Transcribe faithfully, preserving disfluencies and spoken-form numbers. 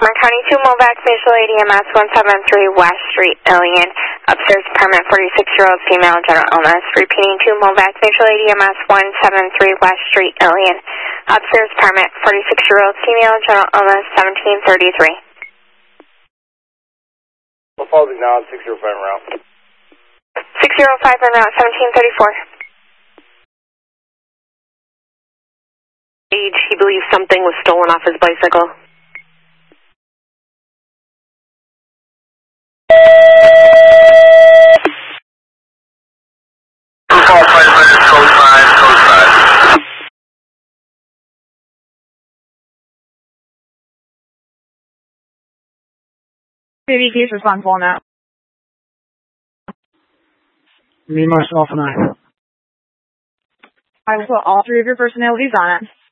Claremont County two, Movac Visual A D M S one seven three West Street, Ilion. Upstairs apartment, forty-six-year-old female, general illness. Repeating two, Movac Visual A D M S one seven three West Street, Ilion. Upstairs apartment, forty-six-year-old female, general illness, seventeen thirty-three. What falls now on six zero five route? six zero five en route, seventeen thirty-four. Age, he believes something was stolen off his bicycle. Baby case responsible now. Me, myself, and I. I will put all three of your personalities on it.